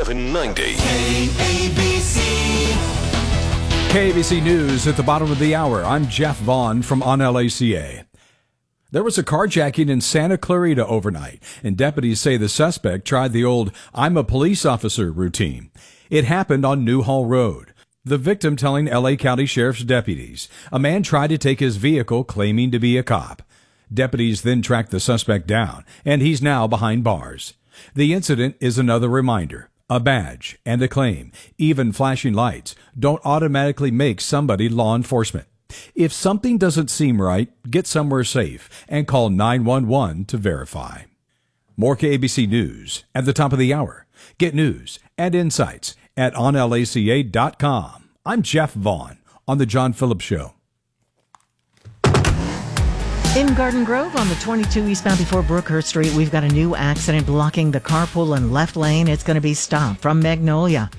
790. KABC News at the bottom of the hour. I'm Jeff Vaughn from On LACA. There was a carjacking in Santa Clarita overnight, and deputies say the suspect tried the old "I'm a police officer" routine. It happened on Newhall Road. The victim telling LA County Sheriff's deputies a man tried to take his vehicle claiming to be a cop. Deputies then tracked the suspect down, and he's now behind bars. The incident is another reminder. A badge and a claim, even flashing lights, don't automatically make somebody law enforcement. If something doesn't seem right, get somewhere safe and call 911 to verify. More KABC News at the top of the hour. Get news and insights at onlaca.com. I'm Jeff Vaughn on The John Phillips Show. In Garden Grove on the 22 eastbound before Brookhurst Street, we've got a new accident blocking the carpool and left lane. It's going to be stopped from Magnolia.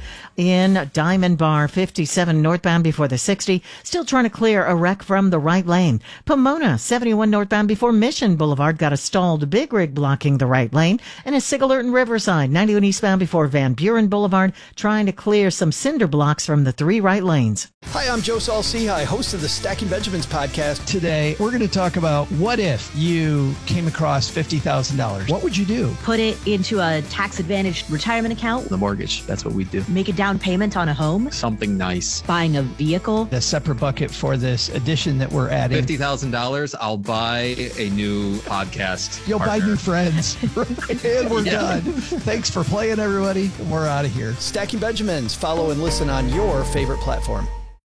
In Diamond Bar 57 northbound before the 60, still trying to clear a wreck from the right lane. Pomona 71 northbound before Mission Boulevard got a stalled big rig blocking the right lane. And a sig alert in Riverside 91 eastbound before Van Buren Boulevard trying to clear some cinder blocks from the 3 right lanes. Hi, I'm Joe Saul-Sehy, host of the Stacking Benjamins podcast. Today, we're going to talk about what if you came across $50,000? What would you do? Put it into a tax-advantaged retirement account. The mortgage, that's what we do. Make a down payment on a home. Something nice. Buying a vehicle. A separate bucket for this addition that we're adding. $50,000, I'll buy a new podcast. You'll partner. buy new friends. And we're done. Thanks for playing, everybody. We're out of here. Stacking Benjamins. Follow and listen on your favorite platform.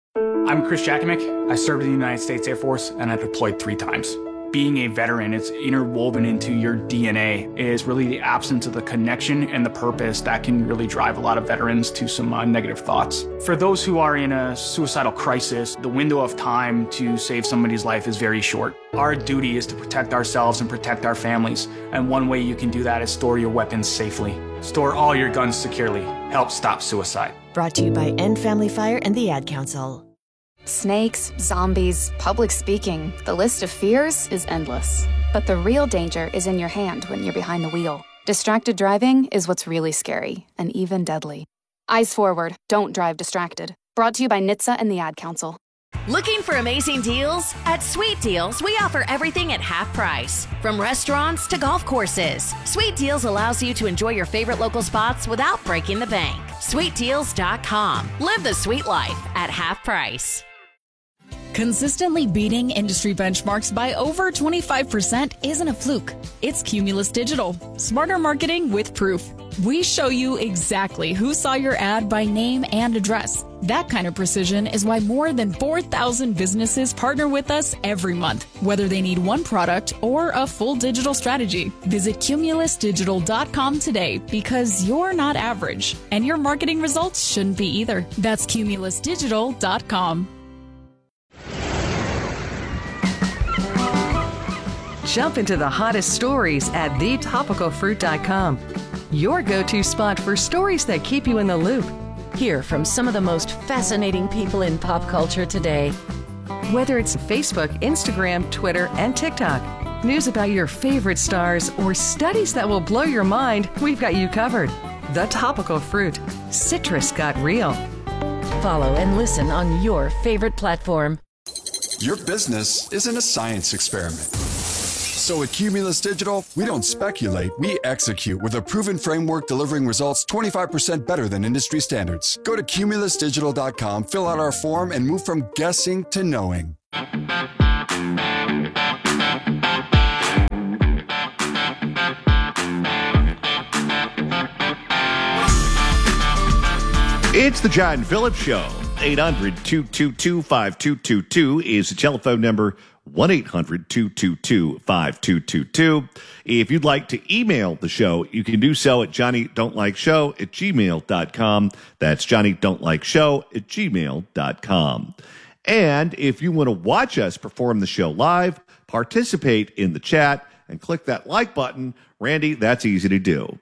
I'm Chris Jakimick. I served in the United States Air Force and I deployed 3 times. Being a veteran, it's interwoven into your DNA. It is really the absence of the connection and the purpose that can really drive a lot of veterans to some negative thoughts. For those who are in a suicidal crisis, the window of time to save somebody's life is very short. Our duty is to protect ourselves and protect our families. And one way you can do that is store your weapons safely. Store all your guns securely. Help stop suicide. Brought to you by End Family Fire and the Ad Council. Snakes, zombies, public speaking, the list of fears is endless. But the real danger is in your hand when you're behind the wheel. Distracted driving is what's really scary and even deadly. Eyes forward, don't drive distracted. Brought to you by NHTSA and the Ad Council. Looking for amazing deals? At Sweet Deals, we offer everything at half price. From restaurants to golf courses, Sweet Deals allows you to enjoy your favorite local spots without breaking the bank. SweetDeals.com. Live the sweet life at half price. Consistently beating industry benchmarks by over 25% isn't a fluke. It's Cumulus Digital. Smarter marketing with proof. We show you exactly who saw your ad by name and address. That kind of precision is why more than 4,000 businesses partner with us every month, whether they need one product or a full digital strategy. Visit cumulusdigital.com today because you're not average, and your marketing results shouldn't be either. That's cumulusdigital.com. Jump into the hottest stories at thetopicalfruit.com. Your go-to spot for stories that keep you in the loop. Hear from some of the most fascinating people in pop culture today. Whether it's Facebook, Instagram, Twitter, and TikTok, news about your favorite stars, or studies that will blow your mind, we've got you covered. The Topical Fruit. Citrus got real. Follow and listen on your favorite platform. Your business isn't a science experiment. So at Cumulus Digital, we don't speculate, we execute with a proven framework delivering results 25% better than industry standards. Go to cumulusdigital.com, fill out our form, and move from guessing to knowing. It's the John Phillips Show. 800-222-5222 is the telephone number. 1-800-222-5222. If you'd like to email the show, you can do so at johnnydon'tlikeshow@gmail.com. That's johnnydon'tlikeshow@gmail.com. And if you want to watch us perform the show live, participate in the chat, and click that like button, Randy, that's easy to do.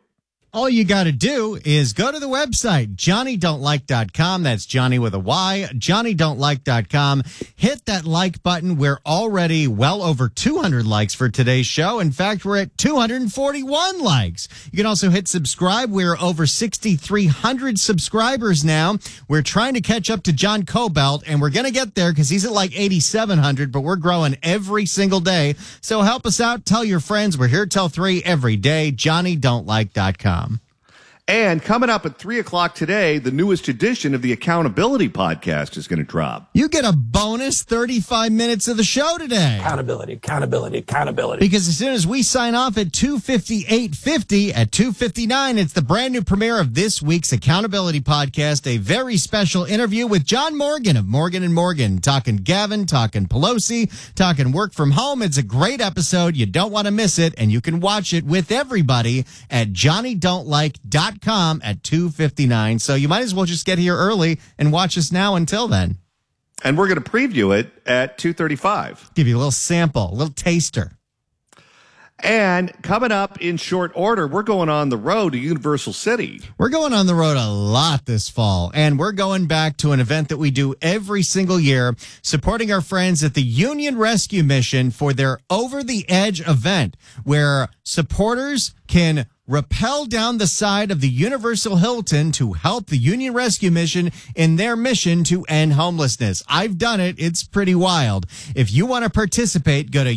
all you got to do is go to the website, JohnnyDon'tLike.com. That's Johnny with a Y, JohnnyDon'tLike.com. Hit that like button. We're already well over 200 likes for today's show. In fact, we're at 241 likes. You can also hit subscribe. We're over 6,300 subscribers now. We're trying to catch up to John Cobalt, and we're going to get there because he's at like 8,700, but we're growing every single day. So help us out. Tell your friends. We're here till 3 every day. JohnnyDon'tLike.com. And coming up at 3 o'clock today, the newest edition of the Accountability Podcast is going to drop. You get a bonus 35 minutes of the show today. Accountability. Because as soon as we sign off at 2:58:50, at 2:59, it's the brand new premiere of this week's Accountability Podcast, a very special interview with John Morgan of Morgan & Morgan, talking Gavin, talking Pelosi, talking work from home. It's a great episode. You don't want to miss it, and you can watch it with everybody at JohnnyDon'tLike.com at 2:59. So you might as well just get here early and watch us now until then. And we're going to preview it at 2:35. Give you a little sample, a little taster. And coming up in short order, we're going on the road to Universal City. We're going on the road a lot this fall, and we're going back to an event that we do every single year, supporting our friends at the Union Rescue Mission for their Over the Edge event, where supporters can rappel down the side of the Universal Hilton to help the Union Rescue Mission in their mission to end homelessness. I've done it. It's pretty wild. If you want to participate, go to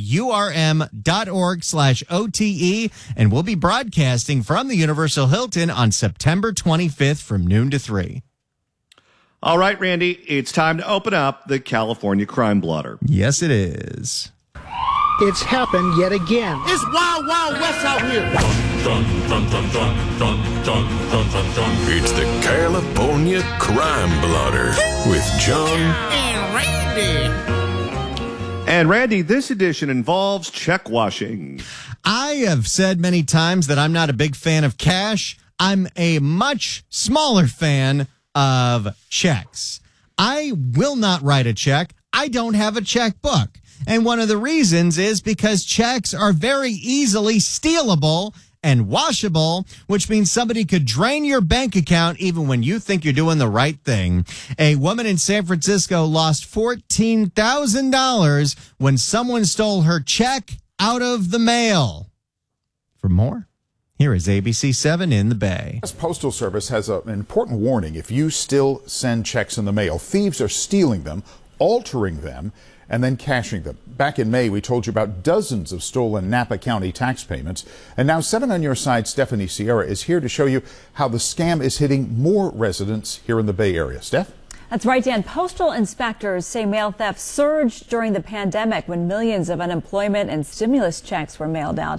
urm.org/OTE, and we'll be broadcasting from the Universal Hilton on September 25th from noon to 3. All right, Randy, it's time to open up the California Crime Blotter. Yes, it is. It's happened yet again. It's Wild Wild West out here. Dun, dun, dun, dun, dun, dun, dun, dun, dun. It's the California Crime Blotter with John and Randy. And Randy, this edition involves check washing. I have said many times that I'm not a big fan of cash. I'm a much smaller fan of checks. I will not write a check. I don't have a checkbook. And one of the reasons is because checks are very easily stealable and washable, which means somebody could drain your bank account even when you think you're doing the right thing. A woman in San Francisco lost $14,000 when someone stole her check out of the mail. For more, here is ABC7 in the Bay. The Postal Service has an important warning. If you still send checks in the mail, thieves are stealing them, altering them, and then cashing them. Back in May, we told you about dozens of stolen Napa County tax payments. And now 7 on Your Side, Stephanie Sierra is here to show you how the scam is hitting more residents here in the Bay Area. Steph? That's right, Dan. Postal inspectors say mail theft surged during the pandemic when millions of unemployment and stimulus checks were mailed out.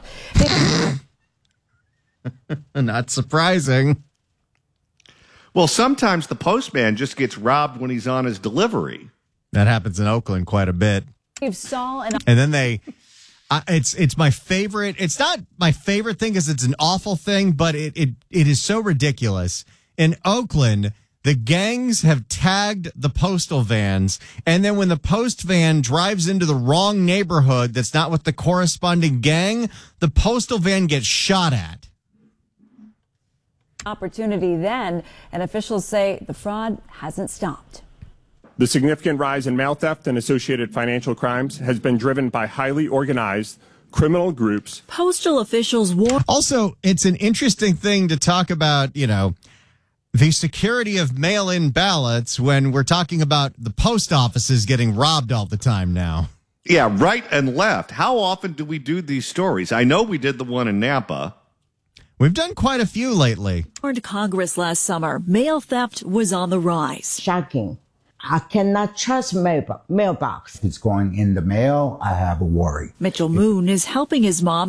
Not surprising. Well, sometimes the postman just gets robbed when he's on his delivery. That happens in Oakland quite a bit. And then it's my favorite. It's not my favorite thing because it's an awful thing, but it is so ridiculous. In Oakland, the gangs have tagged the postal vans, and then when the post van drives into the wrong neighborhood that's not with the corresponding gang, the postal van gets shot at. Opportunity then, and officials say the fraud hasn't stopped. The significant rise in mail theft and associated financial crimes has been driven by highly organized criminal groups. Postal officials warn. Also, it's an interesting thing to talk about, the security of mail-in ballots when we're talking about the post offices getting robbed all the time now. Yeah, right and left. How often do we do these stories? I know we did the one in Napa. We've done quite a few lately. According to Congress last summer, mail theft was on the rise. Shocking. I cannot trust mailbox. If it's going in the mail, I have a worry. Mitchell Moon is helping his mom